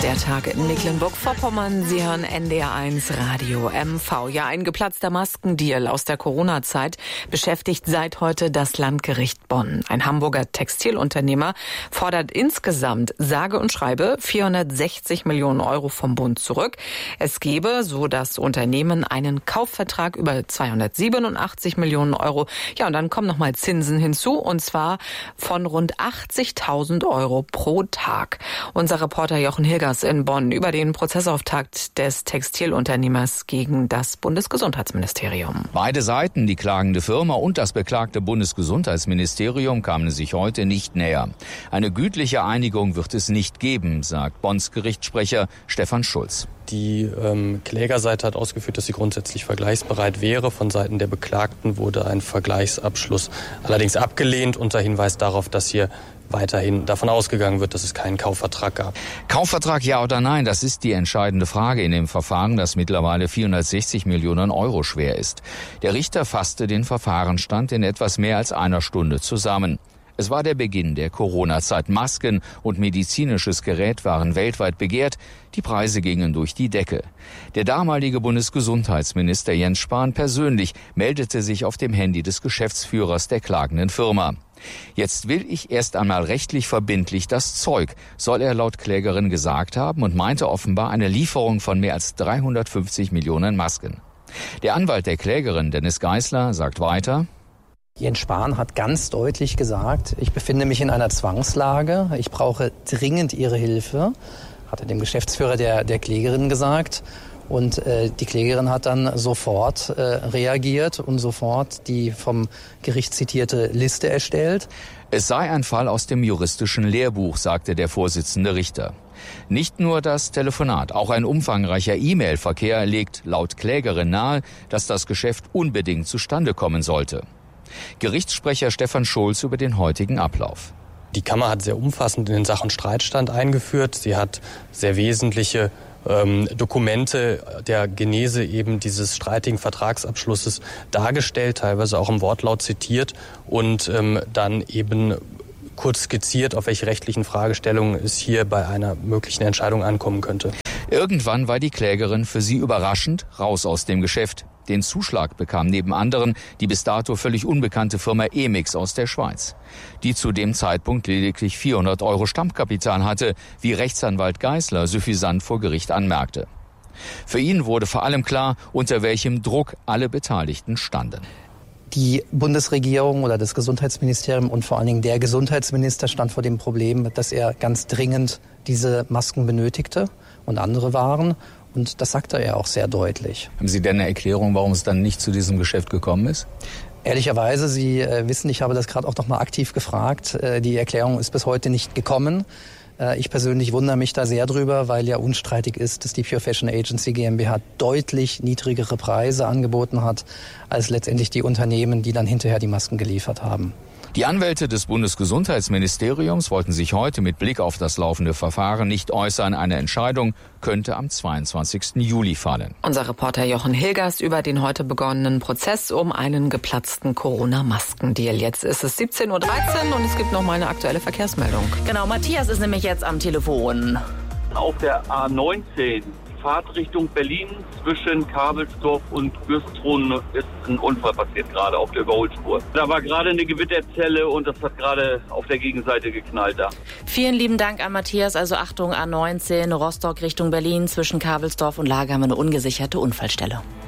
Der Tag in Mecklenburg-Vorpommern. Sie hören NDR1 Radio MV. Ja, ein geplatzter Maskendeal aus der Corona-Zeit beschäftigt seit heute das Landgericht Bonn. Ein Hamburger Textilunternehmer fordert insgesamt sage und schreibe 460 Millionen Euro vom Bund zurück. Es gebe, so das Unternehmen, einen Kaufvertrag über 287 Millionen Euro. Ja, und dann kommen nochmal Zinsen hinzu, und zwar von rund 80.000 Euro pro Tag. Unser Reporter Jochen Hilgers in Bonn über den Prozessauftakt des Textilunternehmers gegen das Bundesgesundheitsministerium. Beide Seiten, die klagende Firma und das beklagte Bundesgesundheitsministerium, kamen sich heute nicht näher. Eine gütliche Einigung wird es nicht geben, sagt Bonns Gerichtssprecher Stefan Schulz. Die Klägerseite hat ausgeführt, dass sie grundsätzlich vergleichsbereit wäre. Von Seiten der Beklagten wurde ein Vergleichsabschluss allerdings abgelehnt, unter Hinweis darauf, dass hier weiterhin davon ausgegangen wird, dass es keinen Kaufvertrag gab. Kaufvertrag ja oder nein, das ist die entscheidende Frage in dem Verfahren, das mittlerweile 460 Millionen Euro schwer ist. Der Richter fasste den Verfahrensstand in etwas mehr als einer Stunde zusammen. Es war der Beginn der Corona-Zeit. Masken und medizinisches Gerät waren weltweit begehrt. Die Preise gingen durch die Decke. Der damalige Bundesgesundheitsminister Jens Spahn persönlich meldete sich auf dem Handy des Geschäftsführers der klagenden Firma. Jetzt will ich erst einmal rechtlich verbindlich das Zeug, soll er laut Klägerin gesagt haben, und meinte offenbar eine Lieferung von mehr als 350 Millionen Masken. Der Anwalt der Klägerin, Dennis Geisler, sagt weiter: Jens Spahn hat ganz deutlich gesagt, ich befinde mich in einer Zwangslage, ich brauche dringend Ihre Hilfe, hat er dem Geschäftsführer der Klägerin gesagt. Und die Klägerin hat dann sofort reagiert und sofort die vom Gericht zitierte Liste erstellt. Es sei ein Fall aus dem juristischen Lehrbuch, sagte der Vorsitzende Richter. Nicht nur das Telefonat, auch ein umfangreicher E-Mail-Verkehr legt laut Klägerin nahe, dass das Geschäft unbedingt zustande kommen sollte. Gerichtssprecher Stefan Schulz über den heutigen Ablauf. Die Kammer hat sehr umfassend in den Sachenstreitstand eingeführt. Sie hat sehr wesentliche Dokumente der Genese eben dieses streitigen Vertragsabschlusses dargestellt, teilweise auch im Wortlaut zitiert und dann eben kurz skizziert, auf welche rechtlichen Fragestellungen es hier bei einer möglichen Entscheidung ankommen könnte. Irgendwann war die Klägerin für sie überraschend raus aus dem Geschäft. Den Zuschlag bekam neben anderen die bis dato völlig unbekannte Firma Emix aus der Schweiz, die zu dem Zeitpunkt lediglich 400 Euro Stammkapital hatte, wie Rechtsanwalt Geisler suffisant vor Gericht anmerkte. Für ihn wurde vor allem klar, unter welchem Druck alle Beteiligten standen. Die Bundesregierung oder das Gesundheitsministerium und vor allen Dingen der Gesundheitsminister stand vor dem Problem, dass er ganz dringend diese Masken benötigte und andere Waren. Und das sagte er auch sehr deutlich. Haben Sie denn eine Erklärung, warum es dann nicht zu diesem Geschäft gekommen ist? Ehrlicherweise, Sie wissen, ich habe das gerade auch noch mal aktiv gefragt. Die Erklärung ist bis heute nicht gekommen. Ich persönlich wundere mich da sehr drüber, weil ja unstreitig ist, dass die Pure Fashion Agency GmbH deutlich niedrigere Preise angeboten hat, als letztendlich die Unternehmen, die dann hinterher die Masken geliefert haben. Die Anwälte des Bundesgesundheitsministeriums wollten sich heute mit Blick auf das laufende Verfahren nicht äußern. Eine Entscheidung könnte am 22. Juli fallen. Unser Reporter Jochen Hilgers über den heute begonnenen Prozess um einen geplatzten Corona-Maskendeal. Jetzt ist es 17.13 Uhr und es gibt noch mal eine aktuelle Verkehrsmeldung. Genau, Matthias ist nämlich jetzt am Telefon. Auf der A19, Fahrtrichtung Berlin zwischen Kabelsdorf und Güstrow ist ein Unfall passiert, gerade auf der Überholspur. Da war gerade eine Gewitterzelle und das hat gerade auf der Gegenseite geknallt da. Vielen lieben Dank an Matthias. Also Achtung, A19, Rostock Richtung Berlin zwischen Kabelsdorf und Lager haben wir eine ungesicherte Unfallstelle.